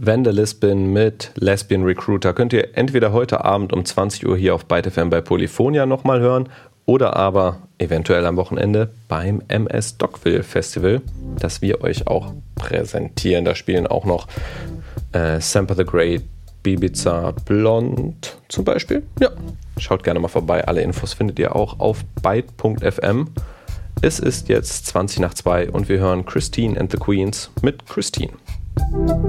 Vandalisbin mit Lesbian Recruiter könnt ihr entweder heute Abend um 20 Uhr hier auf Byte FM bei Polyphonia nochmal hören oder aber eventuell am Wochenende beim MS Dockville Festival, das wir euch auch präsentieren. Da spielen auch noch Samper the Great, Bibiza Blond zum Beispiel. Ja, schaut gerne mal vorbei. Alle Infos findet ihr auch auf byte.fm. Es ist jetzt 20 nach 2 und wir hören Christine and the Queens mit Christine.